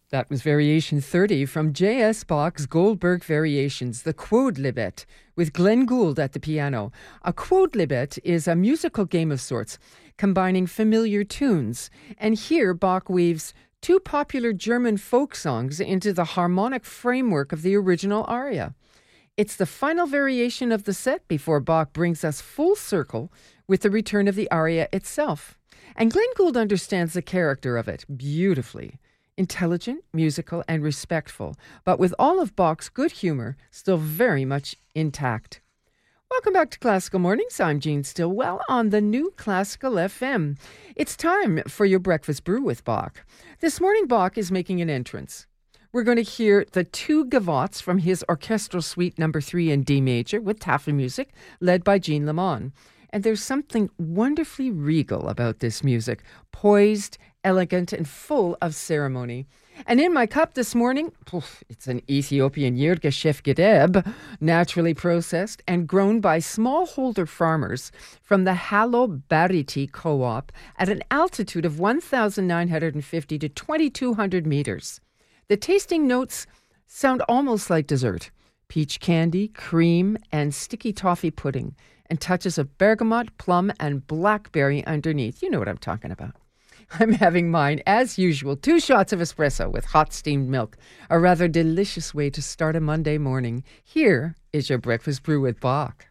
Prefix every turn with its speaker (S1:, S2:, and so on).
S1: That was Variation 30 from J.S. Bach's Goldberg Variations, the Quodlibet, with Glenn Gould at the piano. A Quodlibet is a musical game of sorts, combining familiar tunes. And here Bach weaves two popular German folk songs into the harmonic framework of the original aria. It's the final variation of the set before Bach brings us full circle with the return of the aria itself. And Glenn Gould understands the character of it beautifully. Intelligent, musical, and respectful, but with all of Bach's good humor still very much intact. Welcome back to Classical Mornings. I'm Jean Stillwell on the new Classical FM. It's time for your breakfast brew with Bach. This morning, Bach is making an entrance. We're going to hear the two gavottes from his Orchestral Suite No. 3 in D major with Tafelmusik, led by Jean Lamont. And there's something wonderfully regal about this music, poised, elegant, and full of ceremony. And in my cup this morning, it's an Ethiopian Yirgacheffe Gedeb, naturally processed and grown by smallholder farmers from the Hallo Bariti Co-op at an altitude of 1,950 to 2,200 meters. The tasting notes sound almost like dessert. Peach candy, cream, and sticky toffee pudding, and touches of bergamot, plum, and blackberry underneath. You know what I'm talking about. I'm having mine, as usual, 2 shots of espresso with hot steamed milk, a rather delicious way to start a Monday morning. Here is your breakfast brew with Bach.